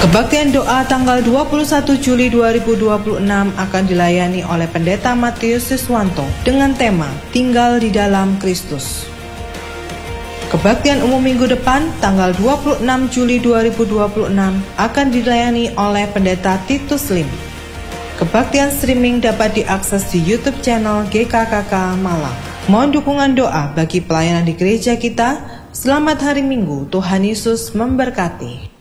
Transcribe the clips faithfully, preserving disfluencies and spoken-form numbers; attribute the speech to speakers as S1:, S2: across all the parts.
S1: Kebaktian doa tanggal dua puluh satu Juli dua ribu dua puluh enam akan dilayani oleh Pendeta Matius Siswanto dengan tema Tinggal di Dalam Kristus. Kebaktian umum minggu depan tanggal dua puluh enam Juli dua ribu dua puluh enam akan dilayani oleh Pendeta Titus Lim. Kebaktian streaming dapat diakses di YouTube channel G K K K Malang. Mohon dukungan doa bagi pelayanan di gereja kita. Selamat hari Minggu, Tuhan Yesus memberkati.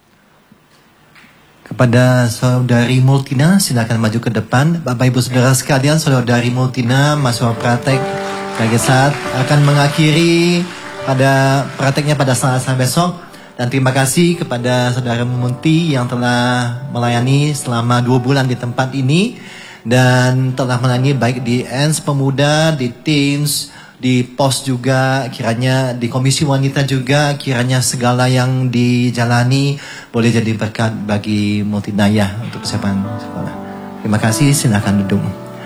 S2: Kepada saudari Multina, silakan maju ke depan. Bapak Ibu Saudara sekalian, saudari Multina masuk praktek bagi saat akan mengakhiri pada prakteknya pada Selasa besok. Dan terima kasih kepada saudara Multi yang telah melayani selama dua bulan di tempat ini dan telah melayani baik di E N S Pemuda, di Teens, di pos juga, kiranya di komisi wanita juga, kiranya segala yang dijalani boleh jadi berkat bagi Multinaya untuk persiapan sekolah. Terima kasih, silakan duduk.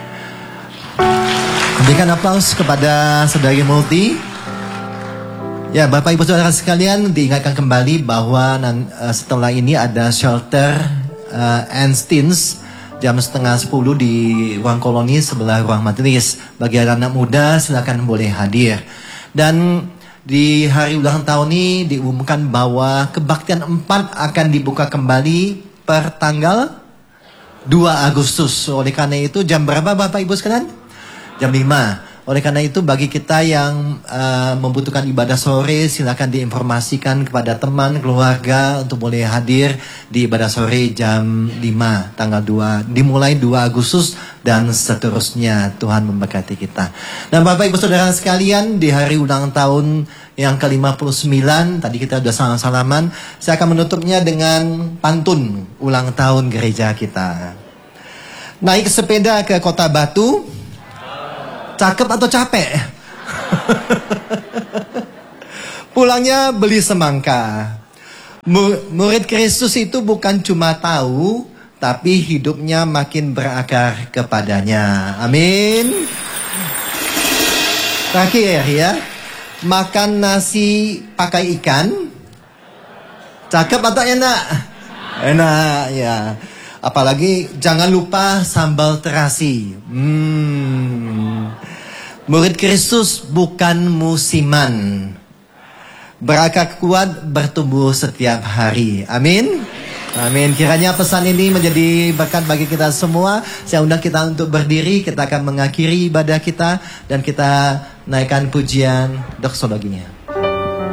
S2: Berikan aplaus kepada saudari Multi. Ya, Bapak Ibu Saudara sekalian, diingatkan kembali bahwa uh, setelah ini ada shelter uh, and teens jam setengah sepuluh di ruang koloni sebelah ruang majelis. Bagi anak muda silakan boleh hadir. Dan di hari ulang tahun ini diumumkan bahwa kebaktian empat akan dibuka kembali per tanggal dua Agustus. Oleh karena itu jam berapa Bapak Ibu sekalian? Jam lima. Oleh karena itu bagi kita yang uh, membutuhkan ibadah sore, silakan diinformasikan kepada teman, keluarga untuk boleh hadir di ibadah sore jam lima tanggal dua, dimulai dua Agustus dan seterusnya. Tuhan memberkati kita. Dan Bapak Ibu Saudara sekalian, di hari ulang tahun yang ke lima puluh sembilan, tadi kita sudah salam-salaman, saya akan menutupnya dengan pantun ulang tahun gereja kita. Naik sepeda ke Kota Batu, cakep atau capek? Pulangnya beli semangka. Murid Kristus itu bukan cuma tahu, tapi hidupnya makin berakar kepadanya. Amin. Terakhir ya, makan nasi pakai ikan, cakep atau enak? Enak ya. Apalagi jangan lupa sambal terasi. Hmm. Murid Kristus bukan musiman. Berakar kuat, bertumbuh setiap hari. Amin. Amin. Kiranya pesan ini menjadi berkat bagi kita semua. Saya undang kita untuk berdiri. Kita akan mengakhiri ibadah kita dan kita naikkan pujian doksologinya.